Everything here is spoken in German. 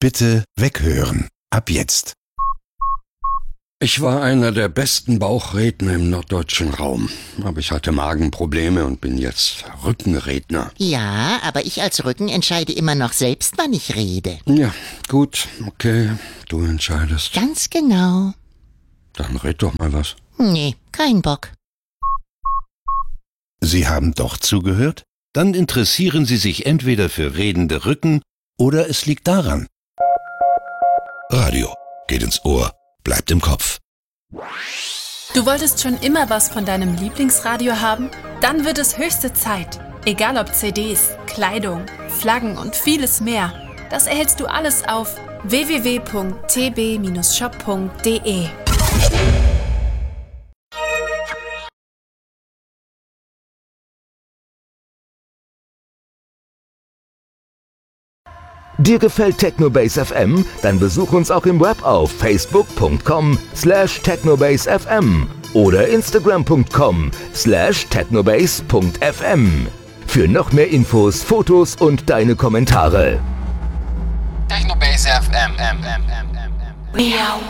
Bitte weghören. Ab jetzt. Ich war einer der besten Bauchredner im norddeutschen Raum. Aber ich hatte Magenprobleme und bin jetzt Rückenredner. Ja, aber ich als Rücken entscheide immer noch selbst, wann ich rede. Ja, gut, okay, du entscheidest. Ganz genau. Dann red doch mal was. Nee, kein Bock. Sie haben doch zugehört? Dann interessieren Sie sich entweder für redende Rücken oder es liegt daran. Radio geht ins Ohr, bleibt im Kopf. Du wolltest schon immer was von deinem Lieblingsradio haben? Dann wird es höchste Zeit. Egal ob CDs, Kleidung, Flaggen und vieles mehr. Das erhältst du alles auf www.tb-shop.de. Dir gefällt Technobase FM? Dann besuch uns auch im Web auf facebook.com/technobasefm oder instagram.com/technobase.fm. Für noch mehr Infos, Fotos und deine Kommentare. Technobase FM. We are